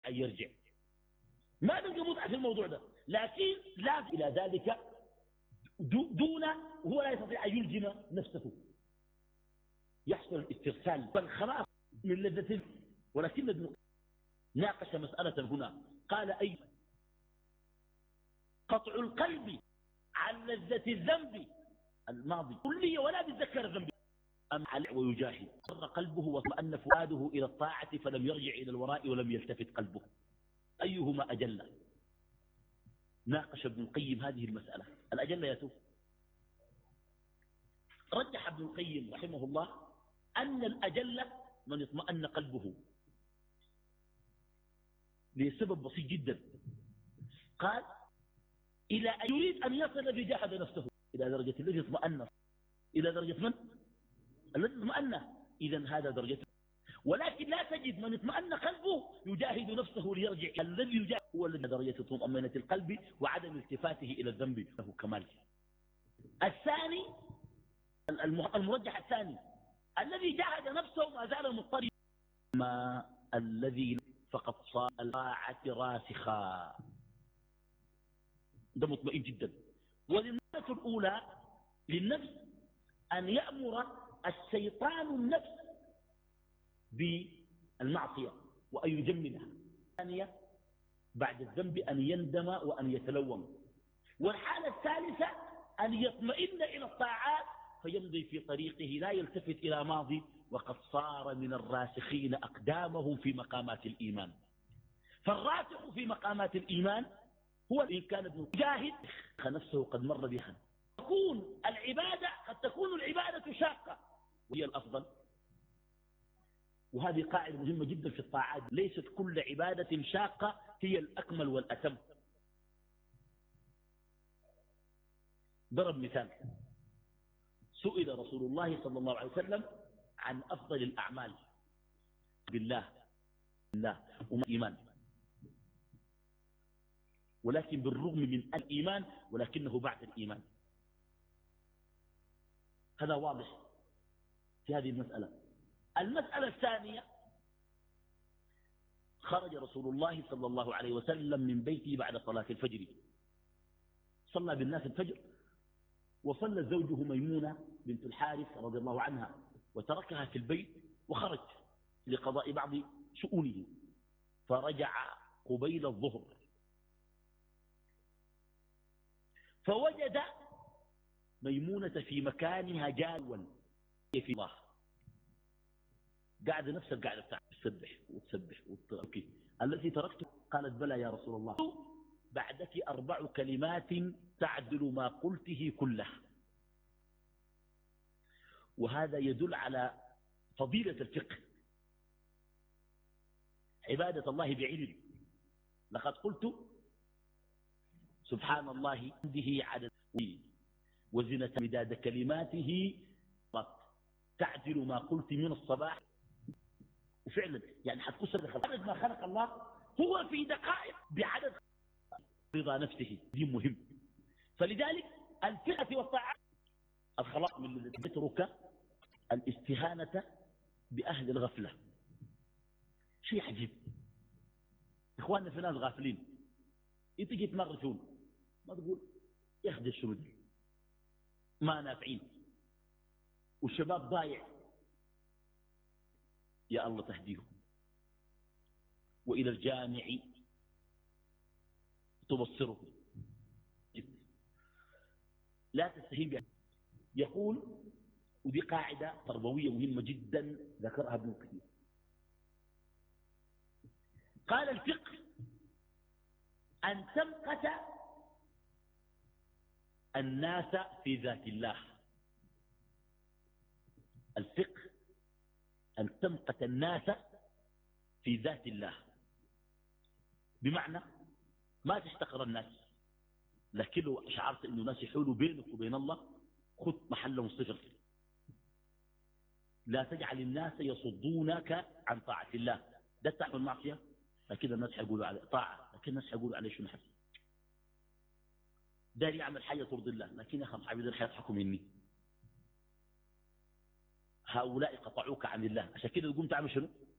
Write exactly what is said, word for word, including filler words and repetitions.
أن يرجع. ما تلقى متعة في الموضوع ده، لكن لا إلى ذلك دون وهو لا يستطيع أن يلجم نفسه، يحصل الاسترسال والخلاص من لذة. ولكن ابن ناقش مسألة هنا، قال أي قطع القلب عن لذة الذنب الماضي كلية ولا بيتذكر الذنب أم على ويجاهد مر قلبه واطمأن فؤاده إلى الطاعة فلم يرجع إلى الوراء ولم يلتفت قلبه، أيهما أجل؟ ناقش ابن القيم هذه المسألة الأجل يا توف. رجح ابن القيم رحمه الله أن الأجل من اطمأن قلبه لسبب بسيط جدا. قال إلى أن يريد أن يصل بجاهد نفسه إلى درجة الذي اطمأن، إلى درجة من؟ الذي اطمأن، إذن هذا درجته. ولكن لا تجد من اطمأن قلبه يجاهد نفسه ليرجع. الذي يجاهد هو الذي درجة طمأنينة القلب وعدم التفاته إلى الذنب له كمال. الثاني المرجح الثاني الذي جاهد نفسه ما زال مضطرب، ما الذي فقد صار الطاعة راسخا، ده مطمئن جدا. وللمرة الأولى للنفس أن يأمر الشيطان النفس بالمعصية وأن يجملها. الثانية بعد الذنب أن يندم وأن يتلوم. والحالة الثالثة أن يطمئن إلى الطاعات فيمضي في طريقه لا يلتفت إلى ماضي، وقد صار من الراسخين أقدامهم في مقامات الإيمان. فالراسخ في مقامات الإيمان هو إن كان ابن مجاهد نفسه قد مر بها. تكون العبادة قد تكون العبادة شاقة وهي الأفضل، وهذه قاعدة مهمة جدا في الطاعات، ليست كل عبادة شاقة هي الأكمل والأتم. ضرب مثال، سئل رسول الله صلى الله عليه وسلم عن أفضل الأعمال بالله بالله وما إيمان، ولكن بالرغم من الإيمان ولكنه بعد الإيمان. هذا واضح في هذه المسألة. المسألة الثانية، خرج رسول الله صلى الله عليه وسلم من بيته بعد صلاة الفجر، صلى بالناس الفجر وصلى زوجه ميمونة بنت الحارث رضي الله عنها وتركها في البيت وخرج لقضاء بعض شؤونه، فرجع قبيل الظهر فوجد ميمونة في مكانها جالوا في الله، قاعدة نفس القاعدة بتاعها تسبح وتسبح وتركي. التي تركته قالت بلى يا رسول الله، بعدك أربع كلمات تعدل ما قلته كله. وهذا يدل على فضيلة الفقه، عبادة الله بعلم. لقد قلت سبحان الله عنده عدد وزنة مداد كلماته تعدل ما قلت من الصباح. وفعلا يعني حتكسر عدد ما خلق الله هو في دقائق بعدد رضا نفسه، دي مهم. فلذلك الفقه والطاعات الخلاص من الذي يترك الاستهانة بأهل الغفلة. شيء عجيب إخواننا، في ناس غافلين، انت جيت مرتون ما تقول ياخذ الشرود ما نافعين والشباب ضايع، يا الله تهديهم وإلى الجامع تبصره. لا تستهين بها. يقول، ودي قاعدة تربوية مهمة جدا ذكرها ابن القيم، قال الفقه أن تمقت الناس في ذات الله. الفقه أن تمقت الناس في ذات الله، بمعنى ما تحتقر الناس، لكن لو شعرت أن الناس يحولوا بينك وبين الله خذ محلهم صفر. لا تجعل الناس يصدونك عن طاعة الله. ده تعمل معصية لكن الناس حيقولوا عليه طاعة، لكن الناس حيقولوا عليه شو نحس. داري يعمل حاجة ترضي الله، لكن يا أخي أصحابي ذي حيضحكوا مني. هؤلاء قطعوك عن الله، عشان كده تقوم تعمل شنو؟